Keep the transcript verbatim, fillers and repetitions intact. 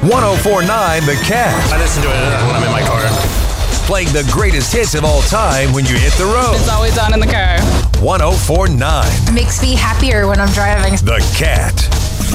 ten forty-nine The Cat. I listen to it when I'm in my car. Playing the greatest hits of all time when you hit the road. It's always on in the car. ten forty-nine It makes me happier when I'm driving. The Cat.